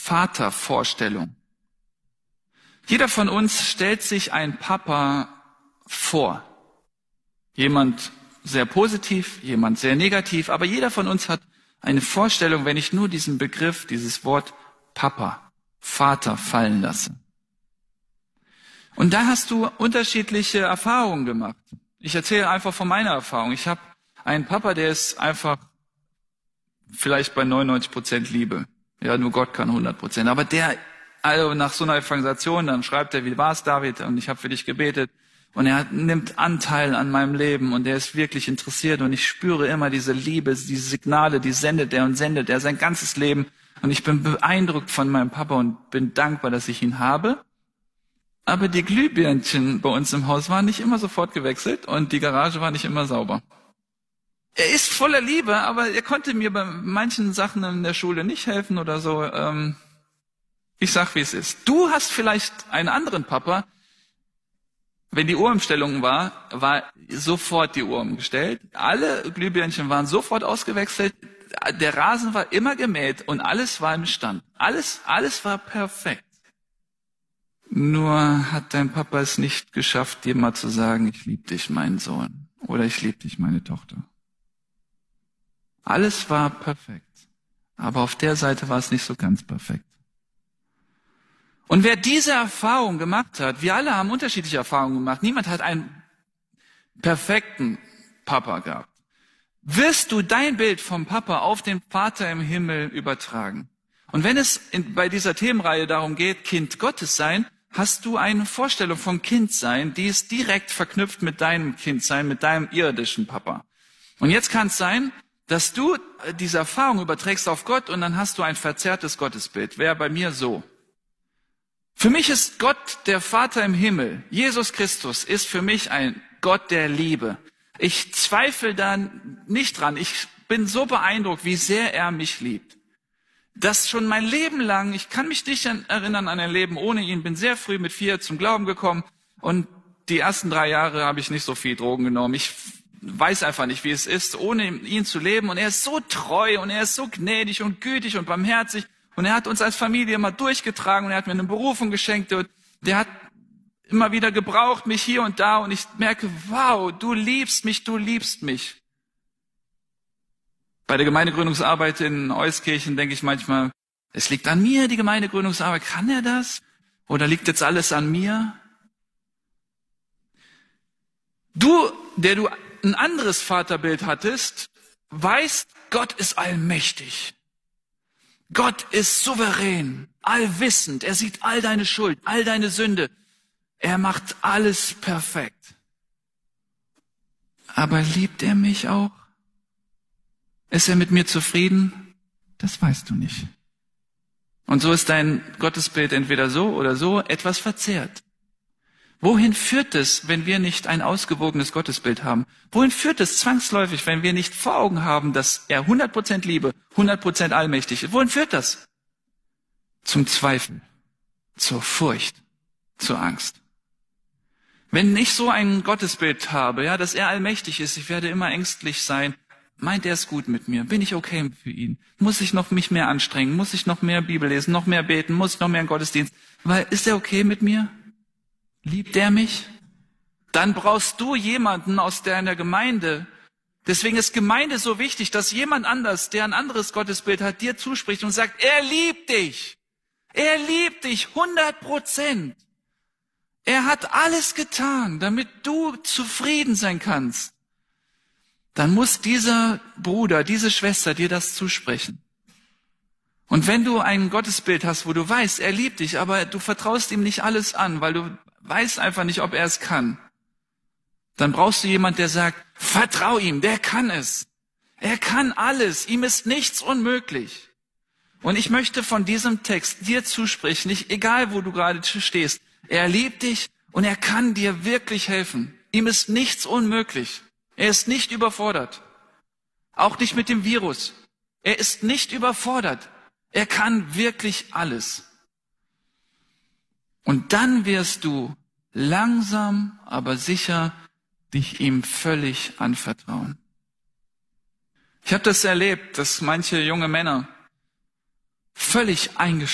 Vatervorstellung. Jeder von uns stellt sich einen Papa vor. Jemand sehr positiv, jemand sehr negativ, aber jeder von uns hat eine Vorstellung, wenn ich nur diesen Begriff, dieses Wort Papa, Vater fallen lasse. Und da hast du unterschiedliche Erfahrungen gemacht. Ich erzähle einfach von meiner Erfahrung. Ich habe einen Papa, der ist einfach vielleicht bei 99% Liebe. Ja, nur Gott kann 100%. Aber der, also nach so einer Evangelisation, dann schreibt er, wie war's, David? Und ich habe für dich gebetet. Und er nimmt Anteil an meinem Leben und er ist wirklich interessiert. Und ich spüre immer diese Liebe, diese Signale, die sendet er sein ganzes Leben. Und ich bin beeindruckt von meinem Papa und bin dankbar, dass ich ihn habe. Aber die Glühbirnchen bei uns im Haus waren nicht immer sofort gewechselt und die Garage war nicht immer sauber. Er ist voller Liebe, aber er konnte mir bei manchen Sachen in der Schule nicht helfen oder so. Ich sag, wie es ist. Du hast vielleicht einen anderen Papa. Wenn die Uhrumstellung war sofort die Uhr umgestellt. Alle Glühbirnchen waren sofort ausgewechselt. Der Rasen war immer gemäht und alles war im Stand. Alles war perfekt. Nur hat dein Papa es nicht geschafft, dir mal zu sagen, ich liebe dich, mein Sohn, oder ich liebe dich, meine Tochter. Alles war perfekt, aber auf der Seite war es nicht so ganz perfekt. Und wer diese Erfahrung gemacht hat, wir alle haben unterschiedliche Erfahrungen gemacht, niemand hat einen perfekten Papa gehabt, wirst du dein Bild vom Papa auf den Vater im Himmel übertragen. Und wenn es bei dieser Themenreihe darum geht, Kind Gottes sein, hast du eine Vorstellung vom Kindsein, die ist direkt verknüpft mit deinem Kindsein, mit deinem irdischen Papa. Und jetzt kann es sein, dass du diese Erfahrung überträgst auf Gott und dann hast du ein verzerrtes Gottesbild. Wäre bei mir so. Für mich ist Gott der Vater im Himmel. Jesus Christus ist für mich ein Gott der Liebe. Ich zweifle da nicht dran. Ich bin so beeindruckt, wie sehr er mich liebt. Das schon mein Leben lang, ich kann mich nicht erinnern an ein Leben ohne ihn, bin sehr früh mit 4 zum Glauben gekommen und die ersten 3 Jahre habe ich nicht so viel Drogen genommen. Ich weiß einfach nicht, wie es ist, ohne ihn zu leben und er ist so treu und er ist so gnädig und gütig und barmherzig und er hat uns als Familie immer durchgetragen und er hat mir eine Berufung geschenkt und der hat immer wieder gebraucht, mich hier und da und ich merke, wow, du liebst mich. Bei der Gemeindegründungsarbeit in Euskirchen denke ich manchmal, es liegt an mir, die Gemeindegründungsarbeit. Kann er das? Oder liegt jetzt alles an mir? Du, der du ein anderes Vaterbild hattest, weißt, Gott ist allmächtig. Gott ist souverän, allwissend. Er sieht all deine Schuld, all deine Sünde. Er macht alles perfekt. Aber liebt er mich auch? Ist er mit mir zufrieden? Das weißt du nicht. Und so ist dein Gottesbild entweder so oder so etwas verzerrt. Wohin führt es, wenn wir nicht ein ausgewogenes Gottesbild haben? Wohin führt es zwangsläufig, wenn wir nicht vor Augen haben, dass er 100% Liebe, 100% allmächtig ist? Wohin führt das? Zum Zweifel, zur Furcht, zur Angst. Wenn ich so ein Gottesbild habe, ja, dass er allmächtig ist, ich werde immer ängstlich sein. Meint er es gut mit mir? Bin ich okay für ihn? Muss ich noch mich mehr anstrengen? Muss ich noch mehr Bibel lesen, noch mehr beten? Muss ich noch mehr in Gottesdienst? Weil, ist er okay mit mir? Liebt er mich? Dann brauchst du jemanden aus deiner Gemeinde. Deswegen ist Gemeinde so wichtig, dass jemand anders, der ein anderes Gottesbild hat, dir zuspricht und sagt, er liebt dich. Er liebt dich 100%. Er hat alles getan, damit du zufrieden sein kannst. Dann muss dieser Bruder, diese Schwester dir das zusprechen. Und wenn du ein Gottesbild hast, wo du weißt, er liebt dich, aber du vertraust ihm nicht alles an, weil du weißt einfach nicht, ob er es kann, dann brauchst du jemand, der sagt, vertrau ihm, der kann es. Er kann alles, ihm ist nichts unmöglich. Und ich möchte von diesem Text dir zusprechen, nicht egal wo du gerade stehst, er liebt dich und er kann dir wirklich helfen. Ihm ist nichts unmöglich. Er ist nicht überfordert. Auch nicht mit dem Virus. Er ist nicht überfordert. Er kann wirklich alles. Und dann wirst du langsam, aber sicher dich ihm völlig anvertrauen. Ich habe das erlebt, dass manche junge Männer völlig eingeschränkt